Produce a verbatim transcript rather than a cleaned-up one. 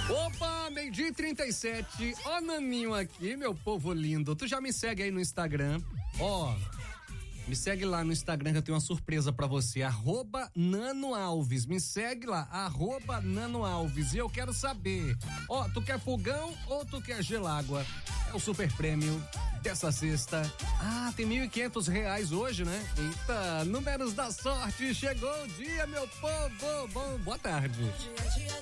Opa, meio-dia e trinta e sete. Ó, Naninho aqui, meu povo lindo. Tu já me segue aí no Instagram? Ó, me segue lá no Instagram que eu tenho uma surpresa pra você. Arroba Nano Alves. Me segue lá, arroba Nano Alves. E eu quero saber, ó, tu quer fogão ou tu quer gelágua? É o super prêmio dessa sexta. Ah, tem mil e quinhentos reais hoje, né? Eita, números da sorte. Chegou o dia, meu povo. Bom, boa tarde.